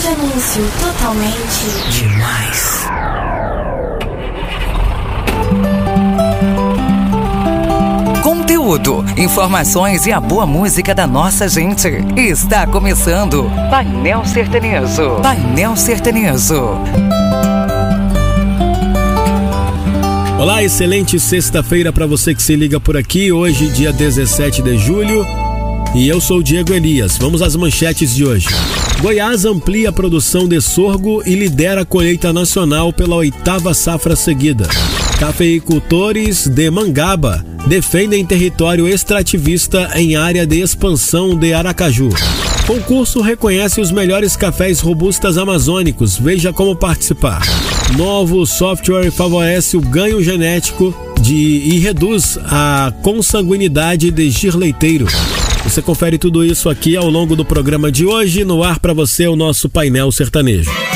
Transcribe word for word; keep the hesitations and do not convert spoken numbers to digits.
anúncio totalmente demais. Conteúdo, informações e a boa música da nossa gente. Está começando Painel Sertanejo. Painel Sertanejo. Olá, excelente sexta-feira para você que se liga por aqui. Hoje, dia dezessete de julho. E eu sou o Diego Elias. Vamos às manchetes de hoje. Goiás amplia a produção de sorgo e lidera a colheita nacional pela oitava safra seguida. Cafeicultores de Mangaba defendem território extrativista em área de expansão de Aracaju. Concurso reconhece os melhores cafés robustas amazônicos. Veja como participar. Novo software favorece o ganho genético de, e reduz a consanguinidade de girleiteiro. Você confere tudo isso aqui ao longo do programa de hoje. No ar para você o nosso Painel Sertanejo.